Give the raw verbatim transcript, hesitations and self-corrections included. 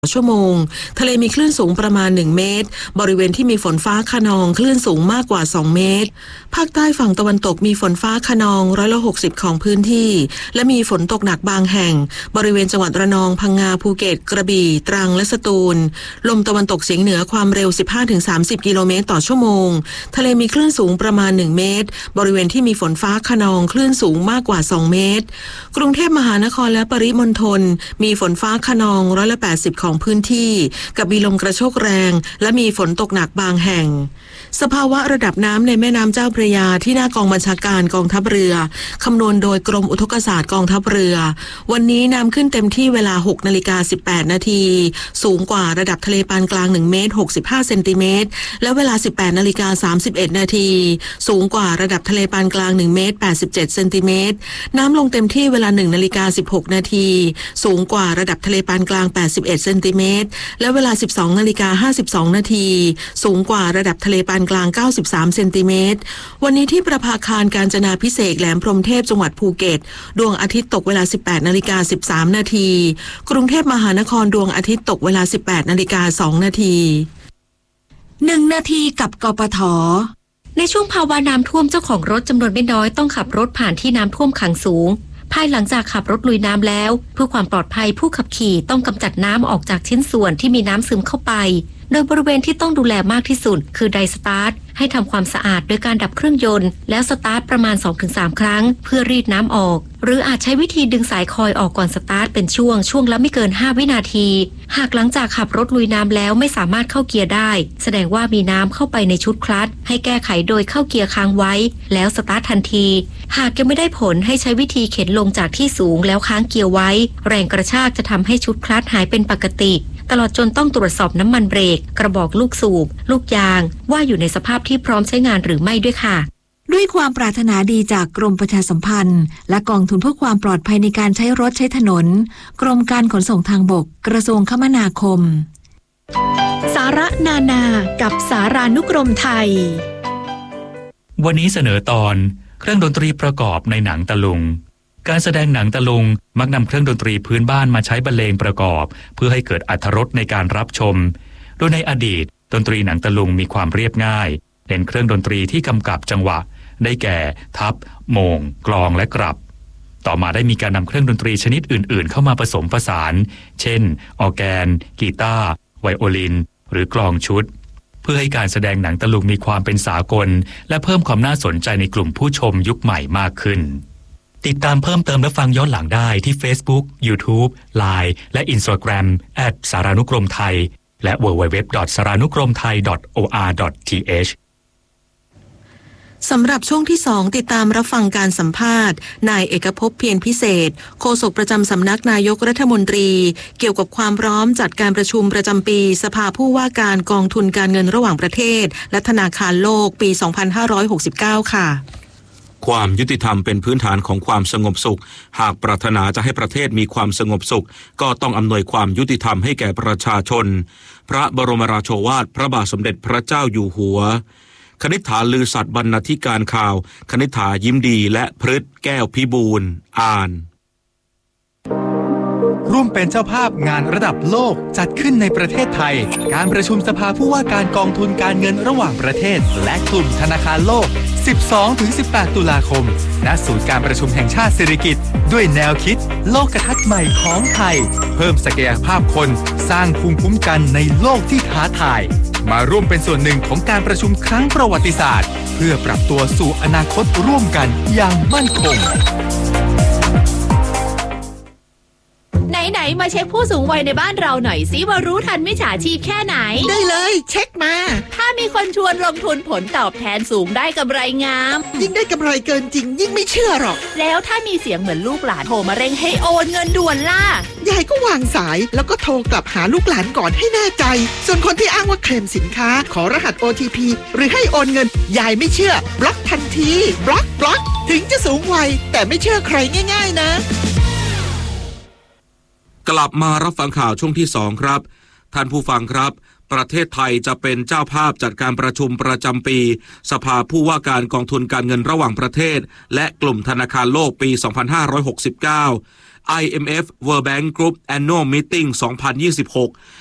ชั่วโมงทะเลมีคลื่นสูงประมาณหนึ่งเมตรบริเวณที่มีฝนฟ้าคะนองคลื่นสูงมากกว่าสองเมตรภาคใต้ฝั่งตะวันตกมีฝนฟ้าคะนองร้อยละหกสิบของพื้นที่และมีฝนตกหนักบางแห่งบริเวณจังหวัดระนองพังงาภูเก็ตกระบี่ตรังและสตูลลมตะวันตกเฉียงเหนือความเร็ว สิบห้าถึงสามสิบ กิโลเมตรต่อชั่วโมงทะเลมีคลื่นสูงประมาณหนึ่งเมตรบริเวณที่มีฝนฟ้าคะนองคลื่นสูงมากกว่าสองเมตรกรุงเทพมหานครและปริมณฑลมีฝนฟ้าคะนองร้อยละแปดสิบของพื้นที่กับมีลมกระโชกแรงและมีฝนตกหนักบางแห่งสภาวะระดับน้ำในแม่น้ำเจ้าพระยาที่หน้ากองบัญชาการกองทัพเรือคำนวณโดยกรมอุทกศาสตร์กองทัพเรือวันนี้น้ำขึ้นเต็มที่เวลา หกนาฬิกาสิบแปดนาทีสูงกว่าระดับทะเลปานกลางหนึ่งเมตรหกสิบห้าเซนติเมตรและเวลา สิบแปดนาฬิกาสามสิบเอ็ดนาทีสูงกว่าระดับทะเลปานกลางหนึ่งเมตรแปดสิบเจ็ดเซนติเมตรน้ำลงเต็มที่เวลา หนึ่งนาฬิกาสิบหกนาทีสูงกว่าระดับทะเลปานกลางแปดสิบเอ็ดเซนติเมตรและเวลา สิบสองนาฬิกาห้าสิบสองนาทีสูงกว่าระดับทะเลปานกลางเก้าสิบสามเซนติเมตรวันนี้ที่ประภาคารกาญจนาภิเษกแหลมพรหมเทพจังหวัดภูเก็ตดวงอาทิตย์ตกเวลา สิบแปดนาฬิกาสิบสามนาทีกรุงเทพมหานครดวงอาทิตย์ตกเวลา สิบแปดนาฬิกาสองนาทีหนึ่งนาทีกับกปท.ในช่วงภาวะน้ำท่วมเจ้าของรถจำนวนไม่น้อยต้องขับรถผ่านที่น้ำท่วมขังสูงภายหลังจากขับรถลุยน้ำแล้วเพื่อความปลอดภัยผู้ขับขี่ต้องกำจัดน้ำออกจากชิ้นส่วนที่มีน้ำซึมเข้าไปโดยบริเวณที่ต้องดูแลมากที่สุดคือไดสตาร์ทให้ทำความสะอาดโดยการดับเครื่องยนต์แล้วสตาร์ทประมาณ สองถึงสาม ครั้งเพื่อรีดน้ำออกหรืออาจใช้วิธีดึงสายคอยออกก่อนสตาร์ทเป็นช่วงช่วงละไม่เกินห้าวินาทีหากหลังจากขับรถลุยน้ำแล้วไม่สามารถเข้าเกียร์ได้แสดงว่ามีน้ำเข้าไปในชุดคลัตช์ให้แก้ไขโดยเข้าเกียร์ค้างไว้แล้วสตาร์ททันทีหากยังไม่ได้ผลให้ใช้วิธีเข็นลงจากที่สูงแล้วค้างเกียร์ไว้แรงกระชากจะทำให้ชุดคลัตช์หายเป็นปกติตลอดจนต้องตรวจสอบน้ำมันเบรกกระบอกลูกสูบลูกยางว่าอยู่ในสภาพที่พร้อมใช้งานหรือไม่ด้วยค่ะด้วยความปรารถนาดีจากกรมประชาสัมพันธ์และกองทุนเพื่อความปลอดภัยในการใช้รถใช้ถนนกรมการขนส่งทางบกกระทรวงคมนาคมสาระนานากับสารานุกรมไทยวันนี้เสนอตอนเครื่องดนตรีประกอบในหนังตะลุงการแสดงหนังตะลุงมักนำเครื่องดนตรีพื้นบ้านมาใช้บรรเลงประกอบเพื่อให้เกิดอรรถรสในการรับชมโดยในอดีตดนตรีหนังตะลุงมีความเรียบง่ายเน้นเครื่องดนตรีที่กำกับจังหวะได้แก่ทับโมงกลองและกรับต่อมาได้มีการนำเครื่องดนตรีชนิดอื่นๆเข้ามาผสมผสานเช่นออร์แกนกีตาร์ไวโอลินหรือกลองชุดเพื่อให้การแสดงหนังตะลุงมีความเป็นสากลและเพิ่มความน่าสนใจในกลุ่มผู้ชมยุคใหม่มากขึ้นติดตามเพิ่มเติมและฟังย้อนหลังได้ที่ Facebook, YouTube, ไลน์ และ Instagram แอท สารานุกรมไทยและ ดับเบิลยู ดับเบิลยู ดับเบิลยู ดอท สารานุกรมไทย ดอท โอ อาร์ ดอท ที เอชสำหรับช่วงที่สองติดตามรับฟังการสัมภาษณ์นายเอกภพเพียรพิเศษโฆษกประจำสำนักนายกรัฐมนตรีเกี่ยวกับความพร้อมจัดการประชุมประจำปีสภาผู้ว่าการกองทุนการเงินระหว่างประเทศและธนาคารโลกปี สองพันห้าร้อยหกสิบเก้า ค่ะความยุติธรรมเป็นพื้นฐานของความสงบสุขหากปรารถนาจะให้ประเทศมีความสงบสุขก็ต้องอำนวยความยุติธรรมให้แก่ประชาชนพระบรมราโชวาทพระบาทสมเด็จพระเจ้าอยู่หัวคณิษฐาลือสัตย์บรรณาธิการข่าวคณิษฐายิ้มดีและพฤทธิ์แก้วพิบูลอ่านร่วมเป็นเจ้าภาพงานระดับโลกจัดขึ้นในประเทศไทยการประชุมสภาผู้ว่าการกองทุนการเงินระหว่างประเทศและกลุ่มธนาคารโลก สิบสองถึงสิบแปด ตุลาคมณศูนย์การประชุมแห่งชาติสิริกิติ์ด้วยแนวคิดโลกทัศน์ใหม่ของไทยเพิ่มศักยภาพคนสร้างภูมิคุ้มกันในโลกที่ท้าทายมาร่วมเป็นส่วนหนึ่งของการประชุมครั้งประวัติศาสตร์เพื่อปรับตัวสู่อนาคตร่วมกันอย่างมั่นคงไหนๆมาเช็คผู้สูงวัยในบ้านเราหน่อยสิว่ารู้ทันมิจฉาชีพแค่ไหนได้เลยเช็คมาถ้ามีคนชวนลงทุนผลตอบแทนสูงได้กำไรงามยิ่งได้กำไรเกินจริงยิ่งไม่เชื่อหรอกแล้วถ้ามีเสียงเหมือนลูกหลานโทรมาเร่งให้โอนเงินด่วนล่ะยายก็วางสายแล้วก็โทรกลับหาลูกหลานก่อนให้แน่ใจส่วนคนที่อ้างว่าเคลมสินค้าขอรหัส โอ ที พี หรือให้โอนเงินยายไม่เชื่อบล็อกทันทีบล็อกบล็อกถึงจะสูงวัยแต่ไม่เชื่อใครง่ายๆนะกลับมารับฟังข่าวช่วงที่สองครับท่านผู้ฟังครับประเทศไทยจะเป็นเจ้าภาพจัดการประชุมประจำปีสภาผู้ว่าการกองทุนการเงินระหว่างประเทศและกลุ่มธนาคารโลกปี สองพันห้าร้อยหกสิบเก้าไอ เอ็ม เอฟ World Bank Group Annual Meeting สองพันยี่สิบหก